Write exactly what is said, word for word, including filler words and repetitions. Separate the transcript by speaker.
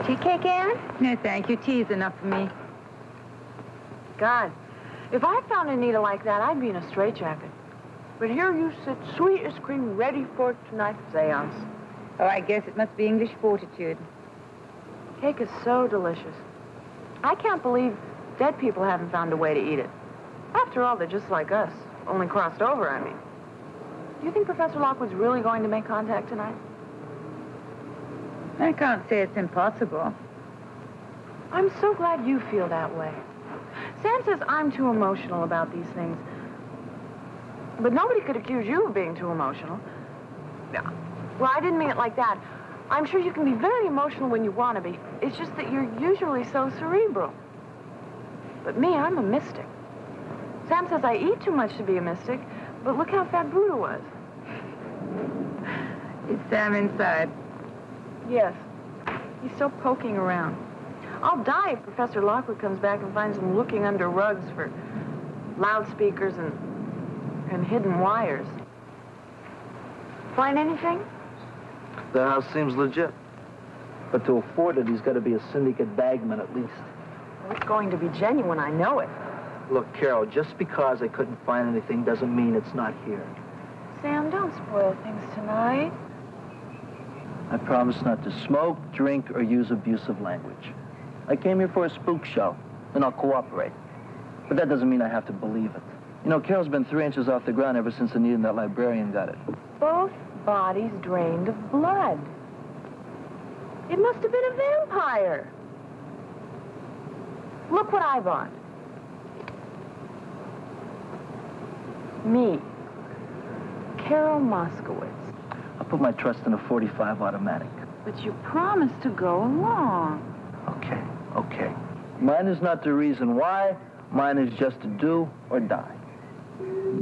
Speaker 1: Tea cake, Anne? No, thank you. Tea's enough for me.
Speaker 2: God, if I found a needle like that, I'd be in a straitjacket. But here you sit, sweet as cream, ready for tonight's seance.
Speaker 1: Oh, I guess it must be English fortitude.
Speaker 2: Cake is so delicious. I can't believe dead people haven't found a way to eat it. After all, they're just like us, only crossed over, I mean. Do you think Professor Lockwood's really going to make contact tonight?
Speaker 1: I can't say it's impossible.
Speaker 2: I'm so glad you feel that way. Sam says I'm too emotional about these things. But nobody could accuse you of being too emotional. Yeah. Well, I didn't mean it like that. I'm sure you can be very emotional when you want to be. It's just that you're usually so cerebral. But me, I'm a mystic. Sam says I eat too much to be a mystic, but look how fat Buddha was.
Speaker 1: Is Sam inside?
Speaker 2: Yes. He's still poking around. I'll die if Professor Lockwood comes back and finds him looking under rugs for loudspeakers and, and hidden wires. Find anything?
Speaker 3: The house seems legit. But to afford it, he's got to be a syndicate bagman at least.
Speaker 2: Well, it's going to be genuine, I know it.
Speaker 3: Look, Carol, just because I couldn't find anything doesn't mean it's not here.
Speaker 2: Sam, don't spoil things tonight.
Speaker 3: I promise not to smoke, drink, or use abusive language. I came here for a spook show, and I'll cooperate. But that doesn't mean I have to believe it. You know, Carol's been three inches off the ground ever since Anita and that librarian got it.
Speaker 2: Both bodies drained of blood. It must have been a vampire. Look what I bought. Me, Carol Moskowitz.
Speaker 3: I'll put my trust in a forty-five automatic.
Speaker 2: But you promised to go along.
Speaker 3: Okay, okay. Mine is not the reason why. Mine is just to do or die.